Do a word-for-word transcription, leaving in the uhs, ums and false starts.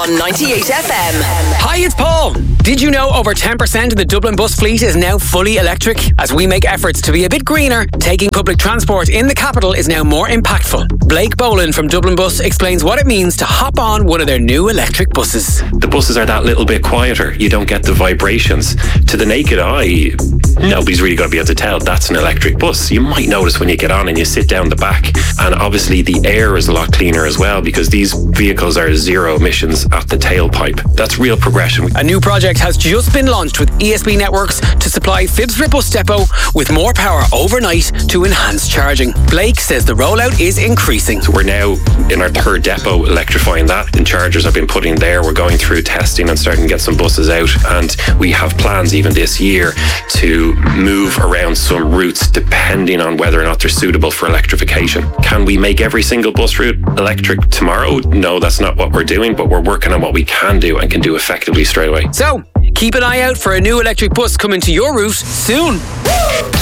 on ninety-eight F M. Hi, it's Paul. Did you know over ten percent of the Dublin bus fleet is now fully electric? As we make efforts to be a bit greener, taking public transport in the capital is now more impactful. Blake Boland from Dublin Bus explains what it means to hop on one of their new electric buses. The buses are that little bit quieter. You don't get the vibrations. To the naked eye, nobody's really going to be able to tell that's an electric bus. You might notice when you get on and you sit down the back. And obviously the air is a lot cleaner as well because these vehicles are zero emissions at the tailpipe. That's real progression. A new project has just been launched with E S B Networks to supply Phibsborough Bus Depot with more power overnight to enhance charging. Blake says the rollout is increasing. So we're now in our third depot electrifying that, and chargers have been put in there. We're going through testing and starting to get some buses out, and we have plans even this year to move around some routes depending on whether or not they're suitable for electrification. Can we make every single bus route electric tomorrow? No, that's not what we're doing, but we're working on what we can do and can do effectively straight away. So, keep an eye out for a new electric bus coming to your route soon.